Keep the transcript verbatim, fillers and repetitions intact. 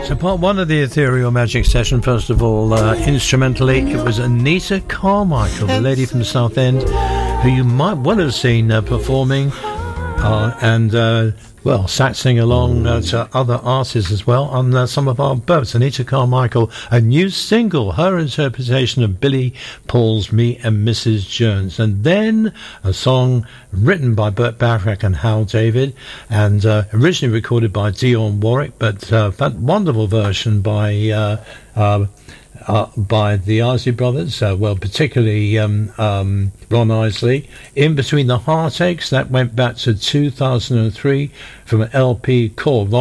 So part one of the Ethereal Magic session, first of all, uh, instrumentally, it was Anita Carmichael, the lady from the South End, who you might well have seen uh, performing uh, and, uh, well, saxing along uh, to other artists as well on uh, some of our boats. Anita Carmichael, a new single, her interpretation of Billy Paul's Me and Missus Jones. And then a song written by Burt Bacharach and Hal David, and uh, originally recorded by Dionne Warwick, but uh, that wonderful version by uh, uh, uh, by the Isley Brothers, uh, well, particularly um, um, Ron Isley. In Between the Heartaches, that went back to two thousand three from an L P called